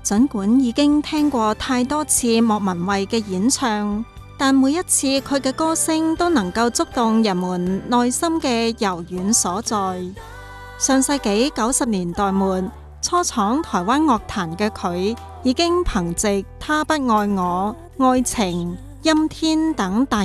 儘管已經聽過太多次莫文蔚嘅演唱，但每一次佢嘅歌聲都能夠觸動人們內心嘅柔軟所在。上世紀90年代末初闖台灣樂壇嘅佢，已經憑藉《他不愛我》、《愛情》、《陰天》等大